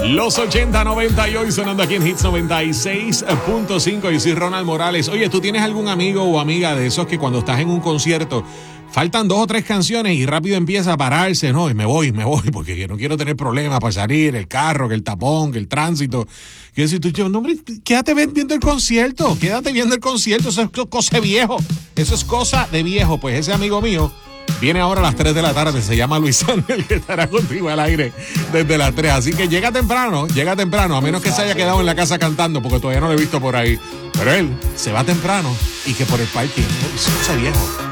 Los 80, 90 y hoy sonando aquí en Hits 96.5. Y soy Ronald Morales. Oye, ¿tú tienes algún amigo o amiga de esos que cuando estás en un concierto faltan 2 o 3 canciones y rápido empieza a pararse? No, y me voy, porque yo no quiero tener problemas para salir, el carro, que el tapón, que el tránsito. Que si tú, no, hombre, quédate viendo el concierto, eso es cosa de viejo, eso es cosa de viejo. Pues ese amigo mío viene ahora a las 3 de la tarde, se llama Luis Ángel, que estará contigo al aire desde las 3. Así que llega temprano, a menos que se haya quedado en la casa cantando, porque todavía no lo he visto por ahí. Pero él se va temprano y que por el parking, eso es viejo.